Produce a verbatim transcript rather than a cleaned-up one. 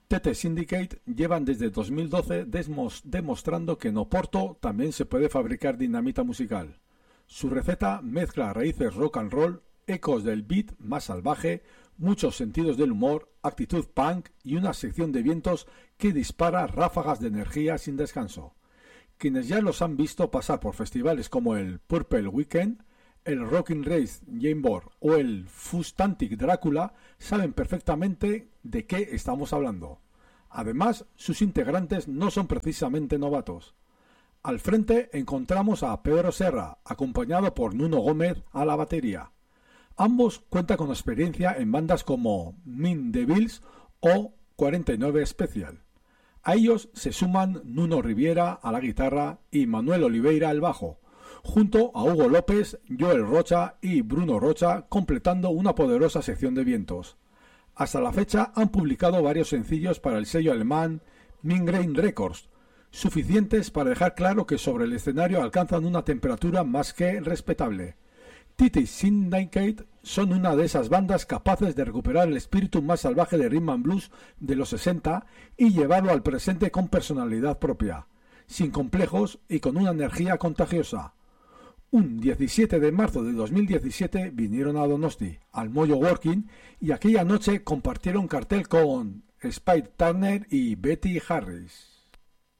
Tete Syndicate llevan desde dos mil doce demos- demostrando que en Oporto también se puede fabricar dinamita musical. Su receta mezcla raíces rock and roll, ecos del beat más salvaje, muchos sentidos del humor, actitud punk y una sección de vientos que dispara ráfagas de energía sin descanso. Quienes ya los han visto pasar por festivales como el Purple Weekend, el Rockin' Race Jamboree o el Fustantic Drácula saben perfectamente de qué estamos hablando. Además, sus integrantes no son precisamente novatos. Al frente encontramos a Pedro Serra, acompañado por Nuno Gómez a la batería. Ambos cuentan con experiencia en bandas como Mean Devils o cuarenta y nueve Special. A ellos se suman Nuno Riviera a la guitarra y Manuel Oliveira al bajo, junto a Hugo López, Joel Rocha y Bruno Rocha, completando una poderosa sección de vientos. Hasta la fecha han publicado varios sencillos para el sello alemán Mingrain Records, suficientes para dejar claro que sobre el escenario alcanzan una temperatura más que respetable. Tete Syndicate son una de esas bandas capaces de recuperar el espíritu más salvaje de rhythm and blues de los sesenta y llevarlo al presente con personalidad propia, sin complejos y con una energía contagiosa. Un diecisiete de marzo de dos mil diecisiete vinieron a Donosti, al Mojo Working, y aquella noche compartieron cartel con Spike Turner y Betty Harris.